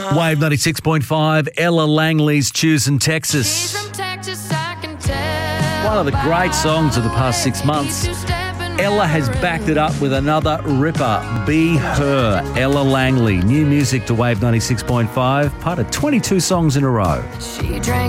Wave 96.5, Ella Langley's Choosing Texas. One of the great songs of the past 6 months. Ella has backed it up with another ripper, Be Her, Ella Langley. New music to Wave 96.5, part of 22 songs in a row.